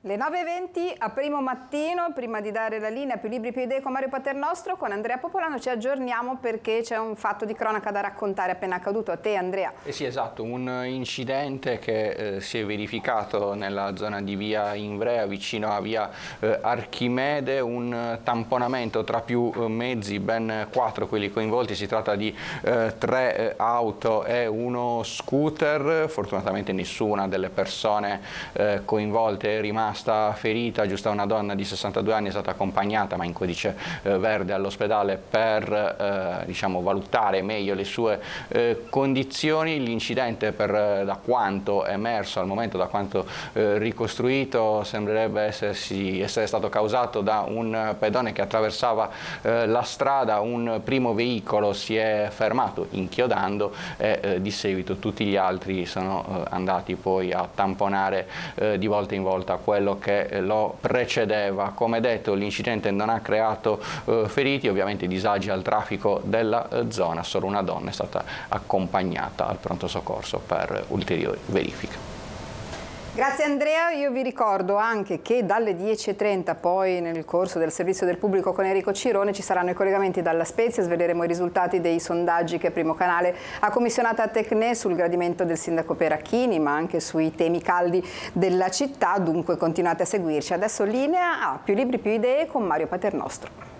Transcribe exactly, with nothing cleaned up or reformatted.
Le nove e venti a primo mattino, prima di dare la linea più libri più idee con Mario Paternostro, con Andrea Popolano ci aggiorniamo perché c'è un fatto di cronaca da raccontare appena accaduto. A te, Andrea. Eh sì, esatto, un incidente che eh, si è verificato nella zona di via Ivrea, vicino a via eh, Archimede, un tamponamento tra più eh, mezzi, ben quattro quelli coinvolti. Si tratta di eh, tre eh, auto e uno scooter. Fortunatamente nessuna delle persone eh, coinvolte è rimasta ferita. Giusta una donna di sessantadue anni è stata accompagnata, ma in codice eh, verde, all'ospedale per eh, diciamo, valutare meglio le sue eh, condizioni. L'incidente, per eh, da quanto è emerso al momento, da quanto eh, ricostruito, sembrerebbe essersi, essere stato causato da un pedone che attraversava eh, la strada. Un primo veicolo si è fermato inchiodando e eh, di seguito tutti gli altri sono eh, andati poi a tamponare eh, di volta in volta quello che lo precedeva. Come detto, l'incidente non ha creato eh, feriti, ovviamente disagi al traffico della eh, zona. Solo una donna è stata accompagnata al pronto soccorso per ulteriori verifiche. Grazie Andrea, io vi ricordo anche che dalle dieci e trenta poi nel corso del servizio del pubblico con Enrico Cirone ci saranno i collegamenti dalla Spezia, sveleremo i risultati dei sondaggi che Primo Canale ha commissionato a Tecne sul gradimento del sindaco Peracchini, ma anche sui temi caldi della città, dunque continuate a seguirci. Adesso linea a Più Libri Più Idee con Mario Paternostro.